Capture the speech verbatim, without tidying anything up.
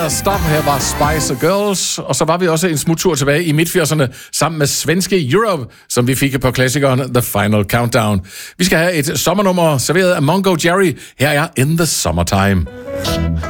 Stop, her var Spice Girls, og så var vi også en smuttur tilbage i midt-firserne sammen med svenske Europe, som vi fik på klassikeren The Final Countdown. Vi skal have et sommernummer serveret af Mungo Jerry. Her er In the Summertime.